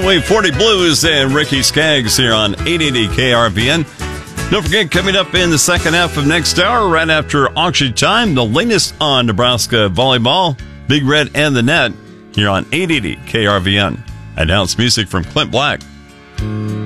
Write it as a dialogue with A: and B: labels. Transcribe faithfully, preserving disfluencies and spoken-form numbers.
A: Highway forty Blues and Ricky Skaggs here on eight eighty K R V N. Don't forget, coming up in the second half of next hour, right after auction time, the latest on Nebraska volleyball, Big Red and the Net, here on eight eighty K R V N. Announced music from Clint Black.